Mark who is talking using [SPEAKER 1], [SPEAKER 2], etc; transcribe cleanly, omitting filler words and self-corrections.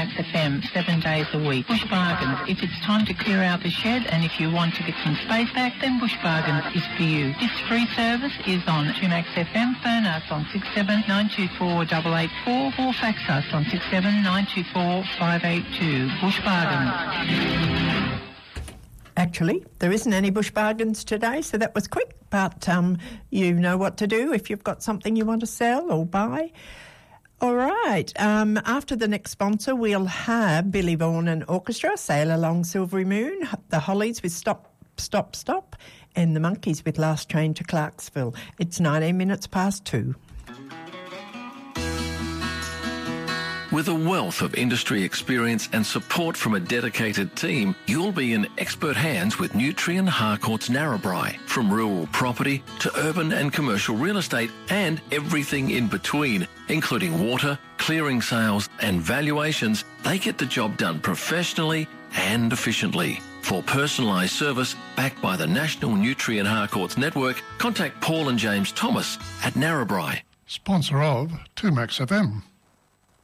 [SPEAKER 1] Max FM 7 days a week. Bush Bargains. If it's time to clear out the shed and if you want to get some space back, then Bush Bargains is for you. This free service is on 2Max FM. Phone us on 67924884 or fax us on 67924 Bush Bargains.
[SPEAKER 2] Actually, there isn't any Bush Bargains today, so that was quick, but you know what to do if you've got something you want to sell or buy. All right, after the next sponsor, we'll have Billy Vaughan and Orchestra, Sail Along Silvery Moon, the Hollies with Stop, Stop, Stop, and the Monkeys with Last Train to Clarksville. It's 19 minutes past 2.
[SPEAKER 3] With a wealth of industry experience and support from a dedicated team, you'll be in expert hands with Nutrien Harcourt's Narrabri. From rural property to urban and commercial real estate and everything in between, including water, clearing sales and valuations, they get the job done professionally and efficiently. For personalised service backed by the National Nutrien Harcourt's network, contact Paul and James Thomas at Narrabri.
[SPEAKER 4] Sponsor of 2Max FM.